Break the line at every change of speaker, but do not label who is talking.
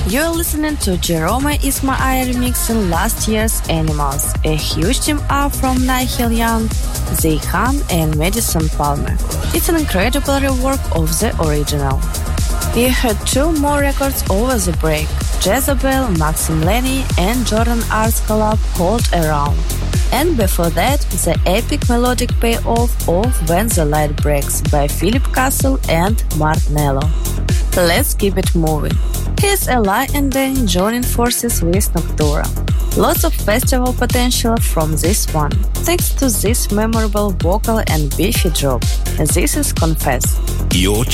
You're listening to Jerome Isma-Aye remixing last year's Animals, a huge team up from Nigel Young, Zay Khan and Madison Palmer. It's an incredible rework of the original. We heard two more records over the break, Jezebel, Maxim Lenny and Jordan R's collab Hold Around. And before that, the epic melodic payoff of When the Light Breaks by Philip Castle and Martinello. Let's keep it moving. Here's Eli and Danny joining forces with Noctura. Lots of festival potential from this one, thanks to this memorable vocal and beefy drop. This is Confess.
Your